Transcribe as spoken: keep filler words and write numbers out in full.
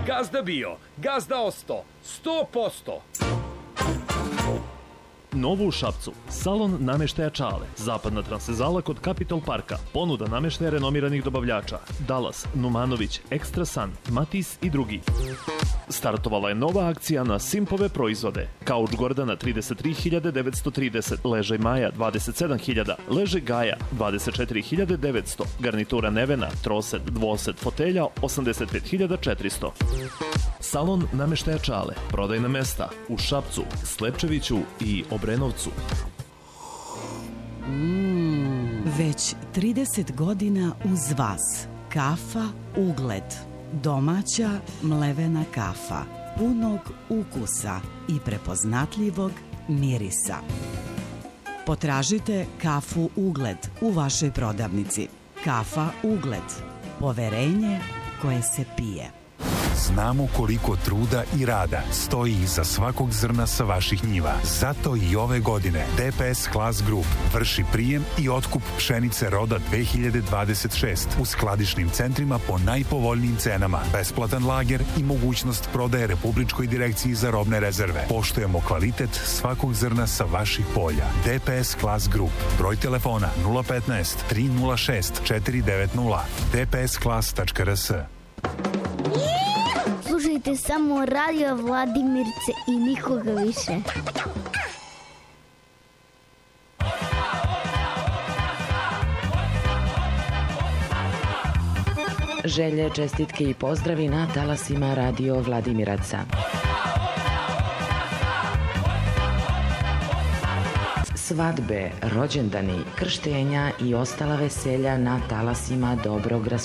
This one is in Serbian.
Gazda bio, gazda osto, sto posto. Novo u Šapcu. Salon nameštaja Čale. Zapadna transvezala kod Capitol Parka. Ponuda nameštaja renomiranih dobavljača. Dalas, Numanović, Extra Sun, Matis i drugi. Startovala je nova akcija na Simpove proizvode. Kauč Gordana trideset tri hiljade devetsto trideset, ležaj Maja dvadeset sedam hiljada, ležaj Gaja dvadeset četiri hiljade devetsto, garnitura Nevena, trosed, dvosed, fotelja osamdeset pet hiljada četiristo. Salon nameštaja Čale. Prodajna mesta u Šapcu, Slepčeviću i Obrenovcu. Mm, već trideset godina uz vas. Kafa Ugled. Domaća mlevena kafa, punog ukusa i prepoznatljivog mirisa. Potražite kafu Ugled u vašoj prodavnici. Kafa Ugled. Poverenje koje se pije. Znamo koliko truda i rada stoji iza svakog zrna sa vaših njiva. Zato i ove godine D P S Class Group vrši prijem i otkup pšenice roda dve hiljade dvadeset šest u skladišnim centrima po najpovoljnijim cenama, besplatan lager i mogućnost prodaje Republičkoj direkciji za robne rezerve. Poštujemo kvalitet svakog zrna sa vaših polja. D P S Class Group. Broj telefona nula petnaest tri nula šest četiri devet nula d p s class tačka r s. Slušajte samo Radio Vladimirce i nikoga više. Želje, čestitke i pozdravi na talasima Radio Vladimiraca. Svadbe, rođendani, krštenja i ostala veselja na talasima dobrog raspoloženja.